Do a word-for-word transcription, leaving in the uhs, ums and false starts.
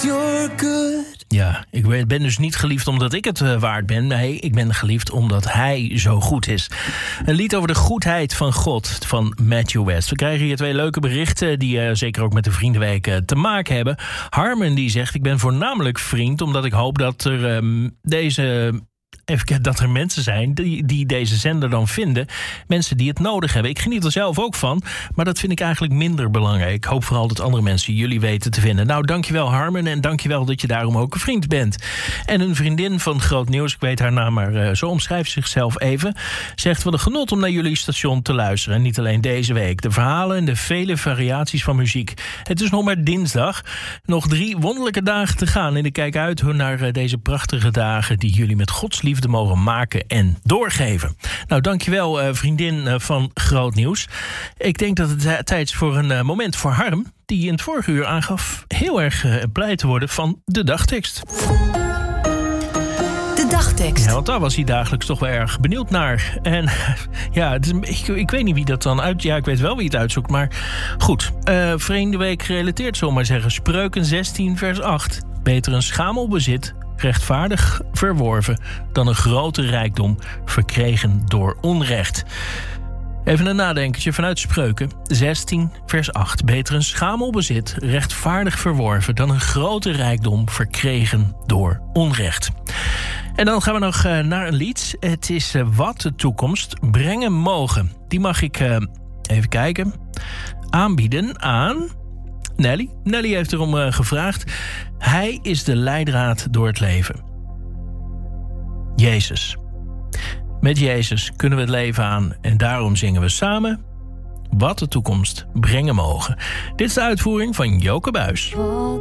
you're good. Ja, ik ben dus niet geliefd omdat ik het uh, waard ben. Nee, ik ben geliefd omdat hij zo goed is. Een lied over de goedheid van God van Matthew West. We krijgen hier twee leuke berichten die uh, zeker ook met de Vriendenweek uh, te maken hebben. Harmen die zegt, ik ben voornamelijk vriend omdat ik hoop dat er um, deze... Even dat er mensen zijn die, die deze zender dan vinden. Mensen die het nodig hebben. Ik geniet er zelf ook van, maar dat vind ik eigenlijk minder belangrijk. Ik hoop vooral dat andere mensen jullie weten te vinden. Nou, dankjewel Harmen en dankjewel dat je daarom ook een vriend bent. En een vriendin van Groot Nieuws, ik weet haar naam, maar uh, zo omschrijft zichzelf even, zegt, wat een genot om naar jullie station te luisteren. En niet alleen deze week. De verhalen en de vele variaties van muziek. Het is nog maar dinsdag. Nog drie wonderlijke dagen te gaan. En ik kijk uit naar uh, deze prachtige dagen die jullie met Gods liefde mogen maken en doorgeven. Nou, dankjewel uh, vriendin uh, van Groot Nieuws. Ik denk dat het tijd is voor een uh, moment voor Harm, die in het vorige uur aangaf heel erg uh, blij te worden van de dagtekst. De dagtekst. Ja, want daar was hij dagelijks toch wel erg benieuwd naar. En ja, het is een, ik, ik weet niet wie dat dan uit... Ja, ik weet wel wie het uitzoekt, maar goed. Uh, Vriendenweek gerelateerd, zomaar zeggen. Spreuken zestien vers acht. Beter een schamel bezit, rechtvaardig verworven, dan een grote rijkdom verkregen door onrecht. Even een nadenkertje vanuit Spreuken zestien vers acht. Beter een schamel bezit, rechtvaardig verworven, dan een grote rijkdom verkregen door onrecht. En dan gaan we nog uh, naar een lied. Het is uh, Wat de toekomst brengen mogen. Die mag ik, uh, even kijken, aanbieden aan Nelly. Nelly heeft erom uh, gevraagd. Hij is de leidraad door het leven. Jezus. Met Jezus kunnen we het leven aan. En daarom zingen we samen Wat de toekomst brengen mogen. Dit is de uitvoering van Joke Buijs. Wat